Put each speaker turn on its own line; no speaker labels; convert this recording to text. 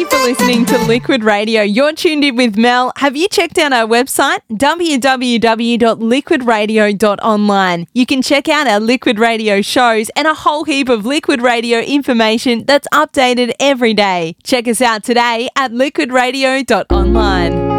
you for listening to Liquid Radio. You're tuned in with Mel. Have you checked out our website? www.liquidradio.online. You can check out our Liquid Radio shows and a whole heap of Liquid Radio information that's updated every day. Check us out today at liquidradio.online.